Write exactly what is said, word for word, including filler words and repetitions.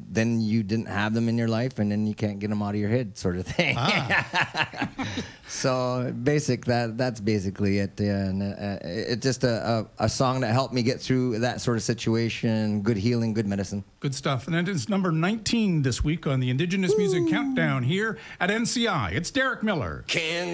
then you didn't have them in your life, and then you can't get them out of your head, sort of thing. Ah. So basic that that's basically it. Yeah, and uh, it's just a, a a song that helped me get through that sort of situation. Good healing, good medicine. Good stuff. And that is number nineteen this week on the Indigenous Music Countdown here at N C I. It's Derek Miller. Can